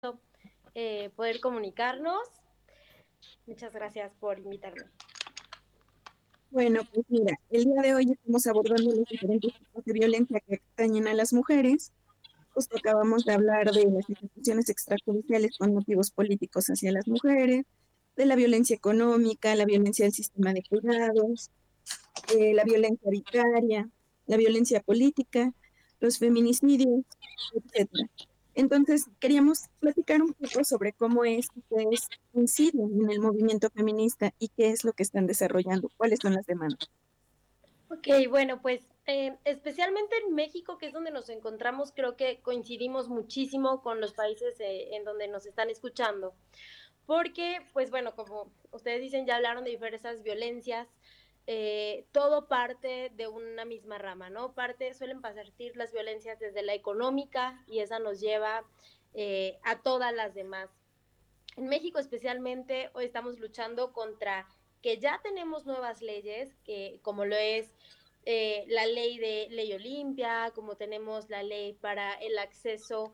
poder comunicarnos. Muchas gracias por invitarme. Bueno, pues mira, el día de hoy estamos abordando los diferentes tipos de violencia que atañen a las mujeres. Justo acabamos de hablar de las ejecuciones extrajudiciales con motivos políticos hacia las mujeres, de la violencia económica, la violencia del sistema de cuidados, la violencia vicaria, la violencia política, los feminicidios, etcétera. Entonces, queríamos platicar un poco sobre cómo es que ustedes inciden en el movimiento feminista y qué es lo que están desarrollando, cuáles son las demandas. Ok, bueno, pues especialmente en México, que es donde nos encontramos, creo que coincidimos muchísimo con los países en donde nos están escuchando. Porque, pues bueno, como ustedes dicen, ya hablaron de diversas violencias, todo parte de una misma rama, ¿no? Suelen partir las violencias desde la económica y esa nos lleva a todas las demás. En México especialmente hoy estamos luchando contra que ya tenemos nuevas leyes, que como lo es la ley de ley Olimpia, como tenemos la ley para el acceso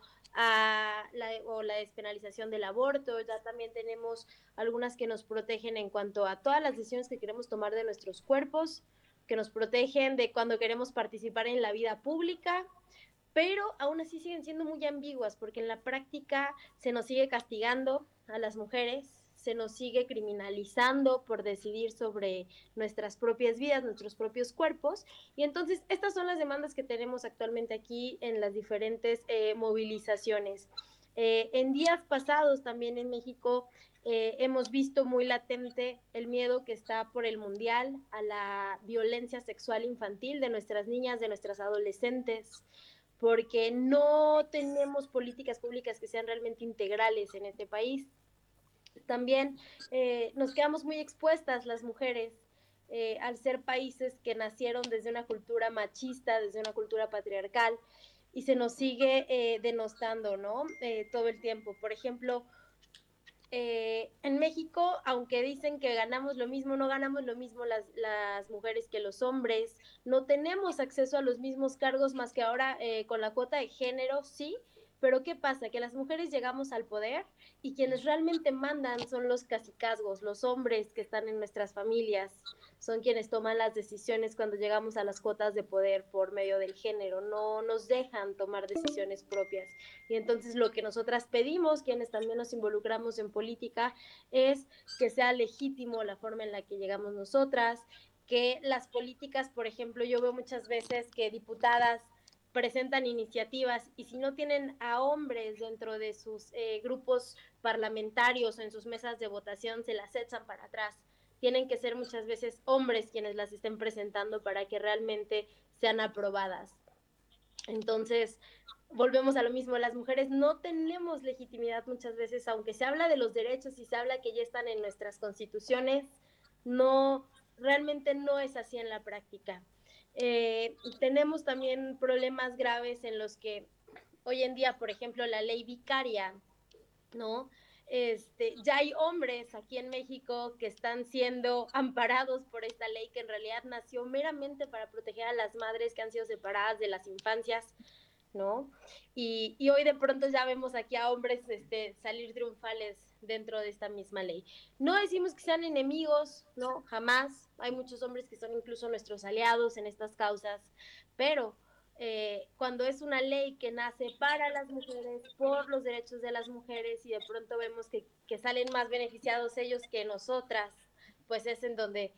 o la despenalización del aborto, ya también tenemos algunas que nos protegen en cuanto a todas las decisiones que queremos tomar de nuestros cuerpos, que nos protegen de cuando queremos participar en la vida pública, pero aún así siguen siendo muy ambiguas porque en la práctica se nos sigue castigando a las mujeres, se nos sigue criminalizando por decidir sobre nuestras propias vidas, nuestros propios cuerpos. Y entonces estas son las demandas que tenemos actualmente aquí en las diferentes movilizaciones. En días pasados también en México hemos visto muy latente el miedo que está por el mundial a la violencia sexual infantil de nuestras niñas, de nuestras adolescentes, porque no tenemos políticas públicas que sean realmente integrales en este país. También nos quedamos muy expuestas las mujeres al ser países que nacieron desde una cultura machista, desde una cultura patriarcal, y se nos sigue denostando, ¿no? Todo el tiempo. Por ejemplo, en México, aunque dicen que ganamos lo mismo, no ganamos lo mismo las mujeres que los hombres, no tenemos acceso a los mismos cargos más que ahora con la cuota de género, sí, pero ¿qué pasa? Que las mujeres llegamos al poder y quienes realmente mandan son los cacicazgos, los hombres que están en nuestras familias, son quienes toman las decisiones cuando llegamos a las cuotas de poder por medio del género, no nos dejan tomar decisiones propias. Y entonces lo que nosotras pedimos, quienes también nos involucramos en política, es que sea legítimo la forma en la que llegamos nosotras, que las políticas, por ejemplo, yo veo muchas veces que diputadas presentan iniciativas y si no tienen a hombres dentro de sus grupos parlamentarios o en sus mesas de votación, se las echan para atrás. Tienen que ser muchas veces hombres quienes las estén presentando para que realmente sean aprobadas. Entonces, volvemos a lo mismo, las mujeres no tenemos legitimidad muchas veces, aunque se habla de los derechos y se habla que ya están en nuestras constituciones, no, realmente no es así en la práctica. Tenemos también problemas graves en los que hoy en día, por ejemplo, la ley vicaria, ¿no? Ya hay hombres aquí en México que están siendo amparados por esta ley que en realidad nació meramente para proteger a las madres que han sido separadas de las infancias, ¿no? Y hoy de pronto ya vemos aquí a hombres salir triunfales dentro de esta misma ley. No decimos que sean enemigos, no, jamás. Hay muchos hombres que son incluso nuestros aliados en estas causas, pero cuando es una ley que nace para las mujeres, por los derechos de las mujeres, y de pronto vemos que salen más beneficiados ellos que nosotras, pues es en donde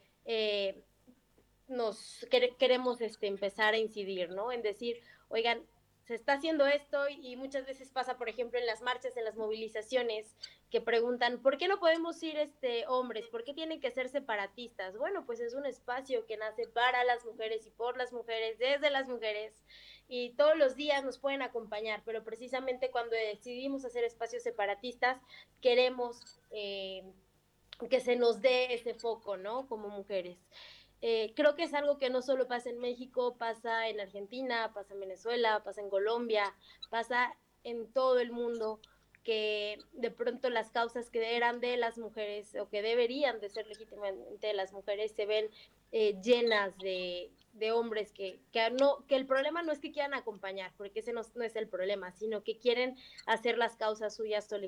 queremos empezar a incidir, ¿no? En decir, oigan, se está haciendo esto y muchas veces pasa, por ejemplo, en las marchas, en las movilizaciones, que preguntan, ¿por qué no podemos ir hombres? ¿Por qué tienen que ser separatistas? Bueno, pues es un espacio que nace para las mujeres y por las mujeres, desde las mujeres, y todos los días nos pueden acompañar, pero precisamente cuando decidimos hacer espacios separatistas, queremos que se nos dé ese foco, ¿no? Como mujeres. Creo que es algo que no solo pasa en México, pasa en Argentina, pasa en Venezuela, pasa en Colombia, pasa en todo el mundo, que de pronto las causas que eran de las mujeres o que deberían de ser legítimamente de las mujeres se ven llenas de hombres que el problema no es que quieran acompañar, porque ese no es el problema, sino que quieren hacer las causas suyas o